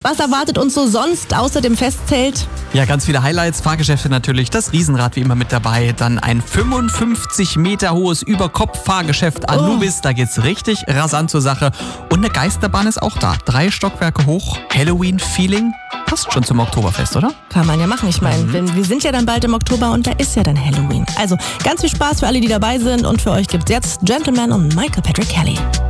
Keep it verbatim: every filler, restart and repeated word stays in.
Was erwartet uns so sonst außer dem Festzelt? Ja, ganz viele Highlights, Fahrgeschäfte natürlich, das Riesenrad wie immer mit dabei, dann ein fünfundfünfzig Meter hohes Überkopf-Fahrgeschäft Anubis, da geht's richtig rasant zur Sache und eine Geisterbahn ist auch da, drei Stockwerke hoch, Halloween-Feeling, passt schon zum Oktoberfest, oder? Kann man ja machen, ich meine, mhm. wir sind ja dann bald im Oktober und da ist ja dann Halloween. Also ganz viel Spaß für alle, die dabei sind und für euch gibt's jetzt Gentleman und Michael Patrick Kelly.